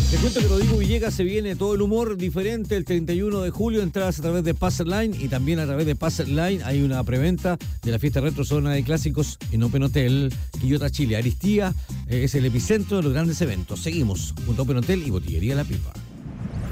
Te cuento que Rodrigo Villegas se viene todo el humor diferente el 31 de julio, entradas a través de Passerline y también a través de Passerline hay una preventa de la fiesta retro zona de clásicos en Open Hotel, Quillota, Chile. Aristía es el epicentro de los grandes eventos. Seguimos junto a Open Hotel y Botillería La Pipa.